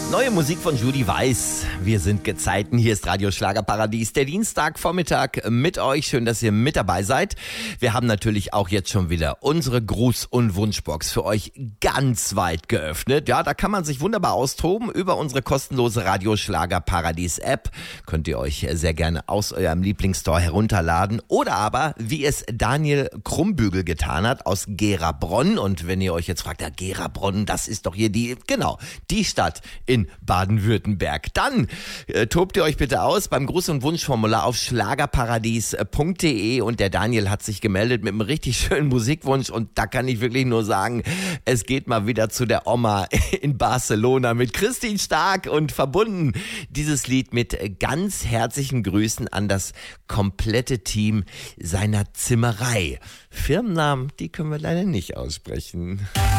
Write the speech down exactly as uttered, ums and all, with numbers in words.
Neue Musik von Judy Weiß. Wir sind Gezeiten. Hier ist Radio Schlagerparadies. Der Dienstagvormittag mit euch. Schön, dass ihr mit dabei seid. Wir haben natürlich auch jetzt schon wieder unsere Gruß- und Wunschbox für euch ganz weit geöffnet. Ja, da kann man sich wunderbar austoben über unsere kostenlose Radio Schlagerparadies App. Könnt ihr euch sehr gerne aus eurem Lieblingsstore herunterladen. Oder aber, wie es Daniel Krummbügel getan hat, aus Gerabronn. Und wenn ihr euch jetzt fragt, ja, Gerabronn, das ist doch hier die, genau, die Stadt in Baden-Württemberg. Dann äh, tobt ihr euch bitte aus beim Gruß- und Wunschformular auf schlagerparadies punkt de und der Daniel hat sich gemeldet mit einem richtig schönen Musikwunsch und da kann ich wirklich nur sagen, es geht mal wieder zu der Oma in Barcelona mit Christine Stark und verbunden dieses Lied mit ganz herzlichen Grüßen an das komplette Team seiner Zimmerei. Firmennamen, die können wir leider nicht aussprechen.